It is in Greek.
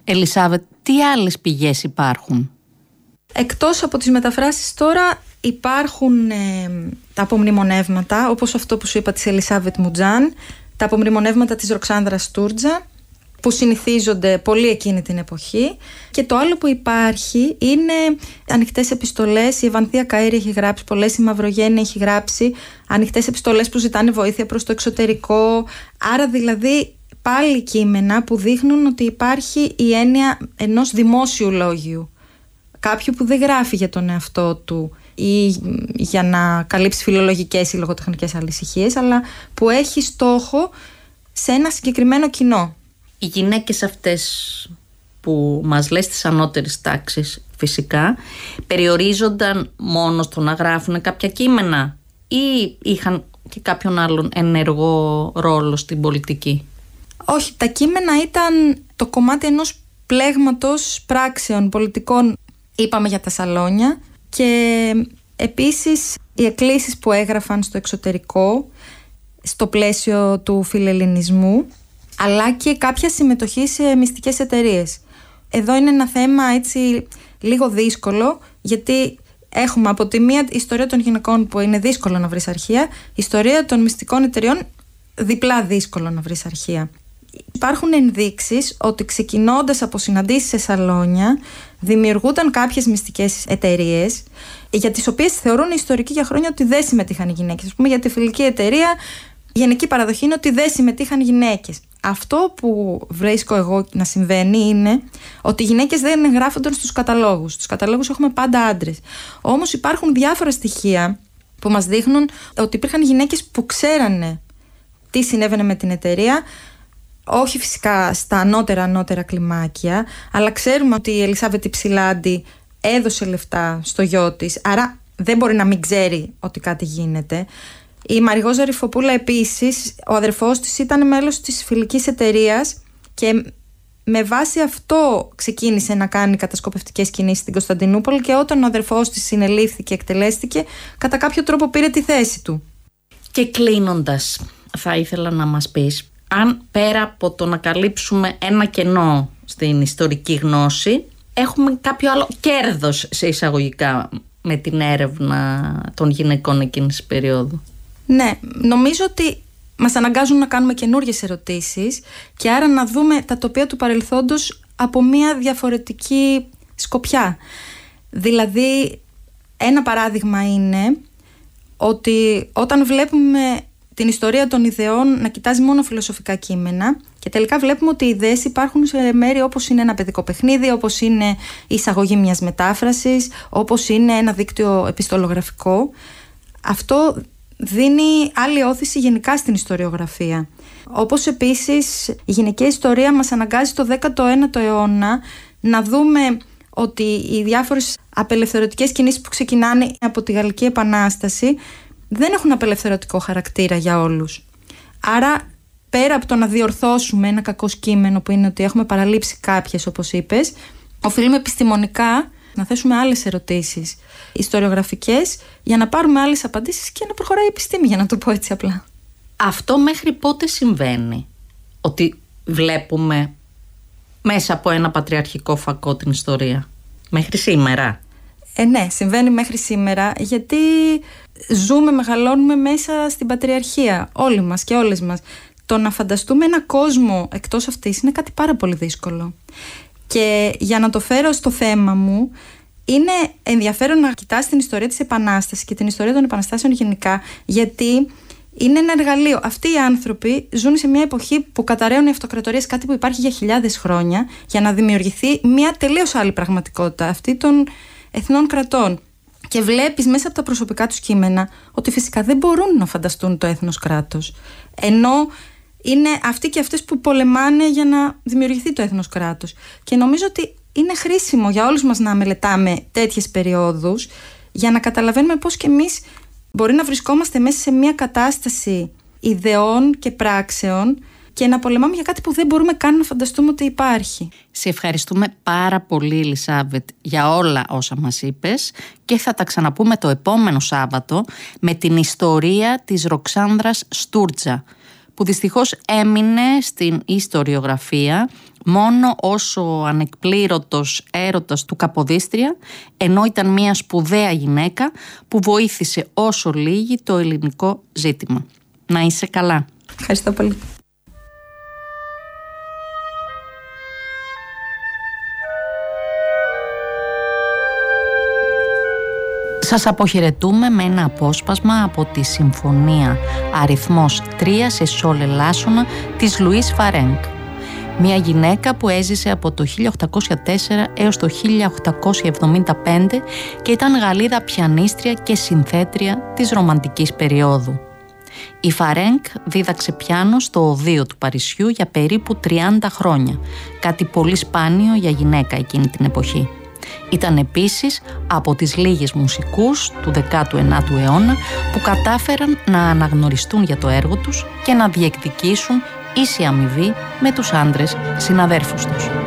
Ελισάβετ, τι άλλες πηγές υπάρχουν? Εκτός από τις μεταφράσεις τώρα υπάρχουν τα απομνημονεύματα, όπως αυτό που σου είπα της Ελισάβετ Μουτζάν, τα απομνημονεύματα της Ροξάνδρας Στούρτζα, που συνηθίζονται πολύ εκείνη την εποχή. Και το άλλο που υπάρχει είναι ανοιχτές επιστολές. Η Ευανθία Καΐρη έχει γράψει πολλές, η Μαυρογέννη έχει γράψει ανοιχτές επιστολές που ζητάνε βοήθεια προς το εξωτερικό. Άρα δηλαδή πάλι κείμενα που δείχνουν ότι υπάρχει η έννοια ενός δημόσιου λόγιου. Κάποιου που δεν γράφει για τον εαυτό του ή για να καλύψει φιλολογικές ή λογοτεχνικές ανησυχίες, αλλά που έχει στόχο σε ένα συγκεκριμένο κοινό. Οι γυναίκες αυτές που μας λες της ανώτερης τάξης φυσικά περιορίζονταν μόνο στο να γράφουν κάποια κείμενα ή είχαν και κάποιον άλλον ενεργό ρόλο στην πολιτική? Όχι, τα κείμενα ήταν το κομμάτι ενός πλέγματος πράξεων πολιτικών. Είπαμε για τα σαλόνια και επίσης οι εκκλήσεις που έγραφαν στο εξωτερικό στο πλαίσιο του φιλελληνισμού, αλλά και κάποια συμμετοχή σε μυστικές εταιρείες. Εδώ είναι ένα θέμα έτσι λίγο δύσκολο, γιατί έχουμε από τη μία ιστορία των γυναικών που είναι δύσκολο να βρεις αρχεία, ιστορία των μυστικών εταιρεών διπλά δύσκολο να βρεις αρχεία. Υπάρχουν ενδείξεις ότι ξεκινώντας από συναντήσεις σε σαλόνια δημιουργούνταν κάποιες μυστικές εταιρείες για τις οποίες θεωρούν οι ιστορικοί για χρόνια ότι δεν συμμετείχαν οι γυναίκες. Ας πούμε για τη φιλική εταιρεία η γενική παραδοχή είναι ότι δεν συμμετείχαν γυναίκες. Αυτό που βρίσκω εγώ να συμβαίνει είναι ότι οι γυναίκες δεν εγγράφονταν στους καταλόγους. Στους καταλόγους έχουμε πάντα άντρες. Όμως υπάρχουν διάφορα στοιχεία που μας δείχνουν ότι υπήρχαν γυναίκες που ξέρανε τι συνέβαινε με την εταιρεία. Όχι φυσικά στα ανώτερα κλιμάκια, αλλά ξέρουμε ότι η Ελισάβετ Υψηλάντη έδωσε λεφτά στο γιο της, άρα δεν μπορεί να μην ξέρει ότι κάτι γίνεται. Η Μαριγόζα Ρυφοπούλα επίσης, ο αδερφός της ήταν μέλος της φιλικής εταιρείας και με βάση αυτό ξεκίνησε να κάνει κατασκοπευτικές κινήσεις στην Κωνσταντινούπολη, και όταν ο αδερφός της συνελήφθη και εκτελέστηκε, κατά κάποιο τρόπο πήρε τη θέση του. Και κλείνοντας, θα ήθελα να μας πεις, αν πέρα από το να καλύψουμε ένα κενό στην ιστορική γνώση, έχουμε κάποιο άλλο κέρδος σε εισαγωγικά με την έρευνα των γυναικών εκείνης της περίοδου? Ναι, νομίζω ότι μας αναγκάζουν να κάνουμε καινούργιες ερωτήσεις και άρα να δούμε τα τοπία του παρελθόντος από μια διαφορετική σκοπιά. Δηλαδή, ένα παράδειγμα είναι ότι όταν βλέπουμε την ιστορία των ιδεών να κοιτάζει μόνο φιλοσοφικά κείμενα και τελικά βλέπουμε ότι οι ιδέες υπάρχουν σε μέρη όπως είναι ένα παιδικό παιχνίδι, όπως είναι η εισαγωγή μιας μετάφρασης, όπως είναι ένα δίκτυο επιστολογραφικό, αυτό δίνει άλλη όθηση γενικά στην ιστοριογραφία. Όπως επίσης η γυναικεία ιστορία μας αναγκάζει το 19ο αιώνα να δούμε ότι οι διάφορες απελευθερωτικές κινήσεις που ξεκινάνε από τη Γαλλική Επανάσταση δεν έχουν απελευθερωτικό χαρακτήρα για όλους. Άρα πέρα από το να διορθώσουμε ένα κακό κείμενο που είναι ότι έχουμε παραλείψει κάποιες, όπως είπες, οφείλουμε επιστημονικά να θέσουμε άλλες ερωτήσεις ιστοριογραφικές για να πάρουμε άλλες απαντήσεις και να προχωράει η επιστήμη, για να το πω έτσι απλά. Αυτό μέχρι πότε συμβαίνει, ότι βλέπουμε μέσα από ένα πατριαρχικό φακό την ιστορία? Μέχρι σήμερα? Ναι, συμβαίνει μέχρι σήμερα, γιατί ζούμε, μεγαλώνουμε μέσα στην πατριαρχία, όλοι μας και όλες μας. Το να φανταστούμε ένα κόσμο εκτός αυτής είναι κάτι πάρα πολύ δύσκολο. Και για να το φέρω στο θέμα μου, είναι ενδιαφέρον να κοιτάς την ιστορία της Επανάστασης και την ιστορία των επαναστάσεων γενικά, γιατί είναι ένα εργαλείο. Αυτοί οι άνθρωποι ζουν σε μια εποχή που καταραίουν οι αυτοκρατορίες, κάτι που υπάρχει για χιλιάδες χρόνια, για να δημιουργηθεί μια τελείως άλλη πραγματικότητα, αυτή των εθνών κρατών. Και βλέπεις μέσα από τα προσωπικά τους κείμενα ότι φυσικά δεν μπορούν να φανταστούν το έθνος κράτος. Ενώ είναι αυτοί και αυτές που πολεμάνε για να δημιουργηθεί το έθνος κράτος. Και νομίζω ότι είναι χρήσιμο για όλους μας να μελετάμε τέτοιες περιόδους, για να καταλαβαίνουμε πώς και εμείς μπορεί να βρισκόμαστε μέσα σε μια κατάσταση ιδεών και πράξεων και να πολεμάμε για κάτι που δεν μπορούμε καν να φανταστούμε ότι υπάρχει. Σε ευχαριστούμε πάρα πολύ, Ελισάβετ, για όλα όσα μας είπες, και θα τα ξαναπούμε το επόμενο Σάββατο με την ιστορία της Ροξάνδρας Στούρτζα, που δυστυχώς έμεινε στην ιστοριογραφία μόνο ως ο ανεκπλήρωτος έρωτας του Καποδίστρια, ενώ ήταν μια σπουδαία γυναίκα που βοήθησε όσο λίγη το ελληνικό ζήτημα. Να είσαι καλά. Ευχαριστώ πολύ. Σας αποχαιρετούμε με ένα απόσπασμα από τη συμφωνία αριθμός 3 σε σόλ ελάσσονα της Λουίς Φαρένκ. Μια γυναίκα που έζησε από το 1804 έως το 1875 και ήταν Γαλλίδα πιανίστρια και συνθέτρια της ρομαντικής περίοδου. Η Φαρένκ δίδαξε πιάνο στο Οδείο του Παρισιού για περίπου 30 χρόνια, κάτι πολύ σπάνιο για γυναίκα εκείνη την εποχή. Ήταν επίσης από τις λίγες μουσικούς του 19ου αιώνα που κατάφεραν να αναγνωριστούν για το έργο τους και να διεκδικήσουν ίση αμοιβή με τους άντρες συναδέρφους τους.